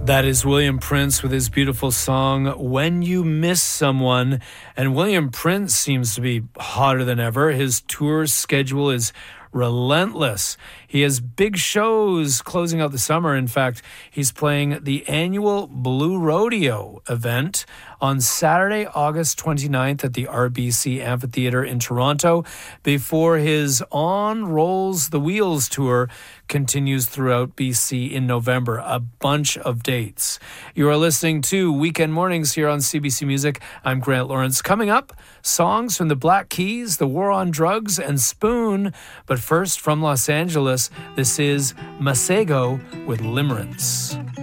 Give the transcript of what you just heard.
That is William Prince with his beautiful song, When You Miss Someone. And William Prince seems to be hotter than ever. His tour schedule is relentless. He has big shows closing out the summer. In fact, he's playing the annual Blue Rodeo event on Saturday, August 29th at the RBC Amphitheatre in Toronto before his On Rolls the Wheels tour continues throughout BC in November. A bunch of dates. You are listening to Weekend Mornings here on CBC Music. I'm Grant Lawrence. Coming up, songs from the Black Keys, The War on Drugs, and Spoon. But first, from Los Angeles, this is Masego with Limerence.